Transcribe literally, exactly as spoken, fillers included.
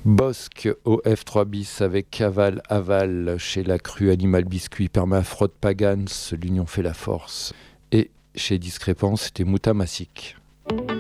Bosque au F trois bis avec Aval Aval chez la crue Animal Biscuit, Permafrost Pagans, l'union fait la force. Et chez Discrépance, c'était Moutamassik.